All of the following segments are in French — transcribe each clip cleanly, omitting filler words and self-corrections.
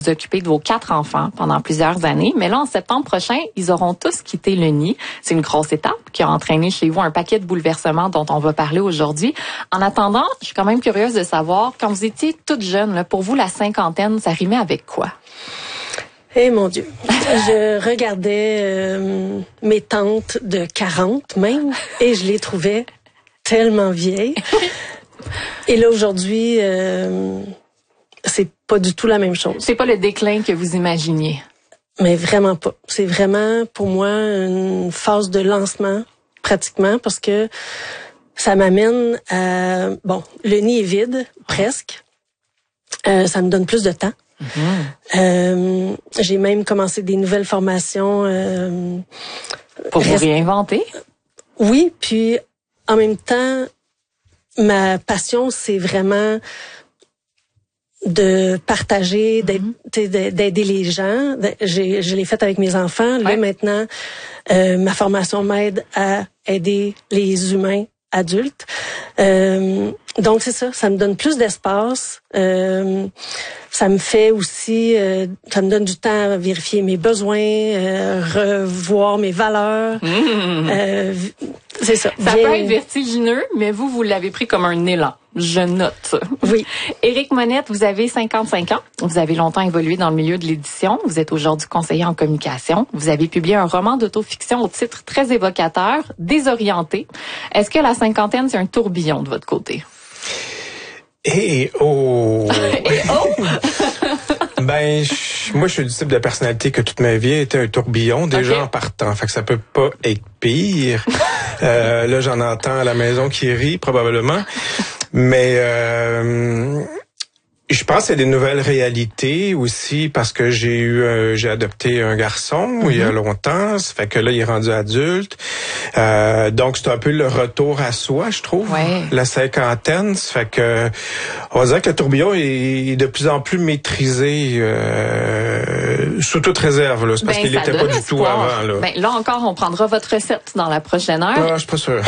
vous occupez de vos 4 enfants pendant plusieurs années, mais là, en septembre prochain, ils auront tous quitté le nid. C'est une grosse étape qui a entraîné chez vous un paquet de bouleversements dont on va parler aujourd'hui. En attendant, je suis quand même curieuse de savoir, quand vous étiez toute jeune, là, pour vous, la cinquantaine, ça rimait avec quoi? Eh mon Dieu, je regardais mes tantes de 40 même, et je les trouvais tellement vieilles. Et là, aujourd'hui, c'est pas du tout la même chose. C'est pas le déclin que vous imaginiez. Mais vraiment pas. C'est vraiment, pour moi, une phase de lancement, pratiquement, parce que ça m'amène à... Bon, le nid est vide, presque. Ça me donne plus de temps. J'ai même commencé des nouvelles formations. Pour vous réinventer? Oui, puis en même temps, ma passion, c'est vraiment de partager, d'aider les gens. Je l'ai fait avec mes enfants. Là, maintenant, ma formation m'aide à aider les humains adultes. Donc, c'est ça me donne plus d'espace. Ça me fait aussi, ça me donne du temps à vérifier mes besoins, revoir mes valeurs. C'est ça. Ça peut être vertigineux, mais vous l'avez pris comme un élan. Je note. Oui. Éric Monette, vous avez 55 ans. Vous avez longtemps évolué dans le milieu de l'édition. Vous êtes aujourd'hui conseiller en communication. Vous avez publié un roman d'autofiction au titre très évocateur, Désorienté. Est-ce que la cinquantaine, c'est un tourbillon de votre côté? Eh oh! Ben, moi, je suis du type de personnalité que toute ma vie a été un tourbillon, déjà en partant. Fait que ça peut pas être pire. Là, j'en entends à la maison qui rit, probablement. Mais je pense que c'est des nouvelles réalités aussi parce que j'ai adopté un garçon il y a longtemps. Ça fait que là, il est rendu adulte. Donc, c'est un peu le retour à soi, je trouve. Ouais. La cinquantaine. Ça fait que, on va dire que le tourbillon est de plus en plus maîtrisé, sous toute réserve, là. C'est parce qu'il n'était pas du tout avant, là. Ben, là encore, on prendra votre recette dans la prochaine heure. Ah, je suis pas sûr.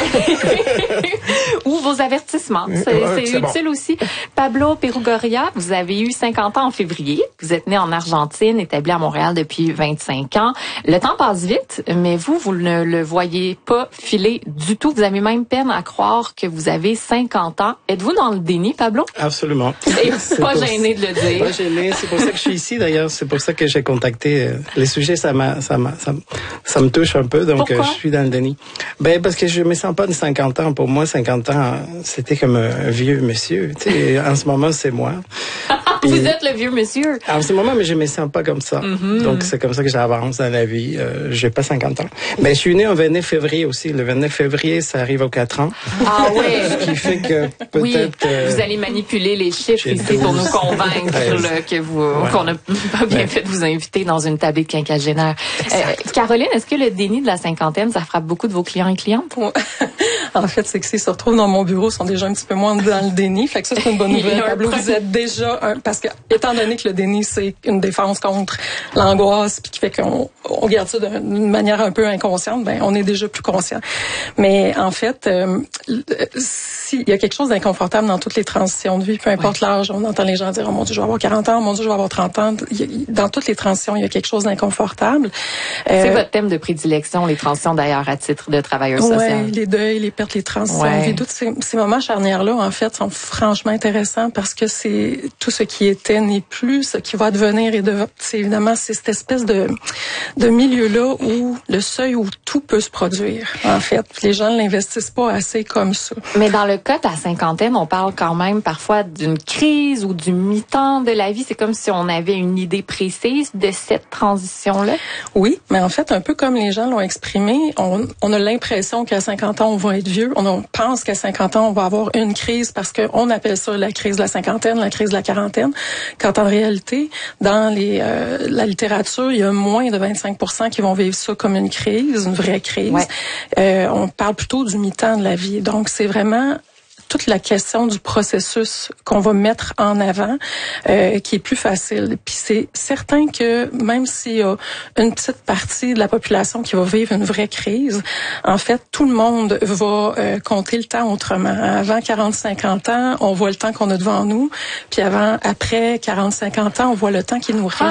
Ou vos avertissements. C'est utile aussi. Pablo Perugoria, vous avez eu 50 ans en février. Vous êtes né en Argentine, établi à Montréal depuis 25 ans. Le temps passe vite, mais vous ne le voyez pas filer du tout. Vous avez même peine à croire que vous avez 50 ans. Êtes-vous dans le déni, Pablo? Absolument. Et pas gêné de le dire. Pas gêné. C'est pour ça que je suis ici, d'ailleurs. C'est pour ça que j'ai contacté. Les sujets, ça me touche un peu, donc je suis dans le déni. Ben, parce que je me sens pas de 50 ans. Pour moi, 50 ans, c'était comme un vieux monsieur. Tu sais, en ce moment, c'est moi. Vous êtes le vieux monsieur. En ce moment, mais je me sens pas comme ça. Donc, c'est comme ça que j'avance dans la vie. J'ai pas 50 ans. Ben, je suis né le 29 février aussi. Le 29 février, ça arrive aux 4 ans. Ah oui. Ce qui fait que peut-être... Oui, vous allez manipuler les chiffres ici pour nous convaincre qu'on a pas bien fait de vous inviter dans une tablée de quinquagénaire. Caroline, est-ce que le déni de la cinquantaine, ça frappe beaucoup de vos clients et clientes? En fait, c'est que s'ils se retrouvent dans mon bureau, ils sont déjà un petit peu moins dans le déni. Fait que ça, c'est une bonne nouvelle. Pablo, vous êtes déjà parce que, étant donné que le déni, c'est une défense contre l'angoisse, puis qui fait qu'on garde ça d'une manière un peu inconsciente, ben, on est déjà plus conscient. Mais, en fait, s'il y a quelque chose d'inconfortable dans toutes les transitions de vie, peu importe l'âge, on entend les gens dire, oh mon Dieu, je vais avoir 40 ans, mon Dieu, je vais avoir 30 ans. Dans toutes les transitions, il y a quelque chose d'inconfortable. C'est votre thème de prédilection, les transitions d'ailleurs, à titre de travailleur social. Oui, les deuils, les pertes, les transitions. Et tous ces moments charnières-là, en fait, sont franchement intéressants parce que c'est tout ce qui était n'est plus, ce qui va devenir c'est évidemment, c'est cette espèce de milieu-là où le seuil où tout peut se produire, en fait. Les gens ne l'investissent pas assez comme ça. Mais dans le cas de la cinquantaine, on parle quand même parfois d'une crise ou du mi-temps de la vie. C'est comme si on avait une idée précise de cette transition-là. Oui, mais en fait, un peu comme les gens l'ont exprimé, on a l'impression qu'à 50 ans, on va être vieux. On pense qu'à 50 ans, on va avoir une crise parce qu'on appelle ça la crise de la cinquantaine, la crise de la quarantaine, quand en réalité, dans la littérature, il y a moins de 25% qui vont vivre ça comme une crise, une vraie crise. Ouais. On parle plutôt du mi-temps de la vie. Donc, c'est vraiment toute la question du processus qu'on va mettre en avant qui est plus facile. Puis c'est certain que même s'il y a une petite partie de la population qui va vivre une vraie crise, en fait, tout le monde va compter le temps autrement. Avant 40-50 ans, on voit le temps qu'on a devant nous, puis après 40-50 ans, on voit le temps qui nous reste.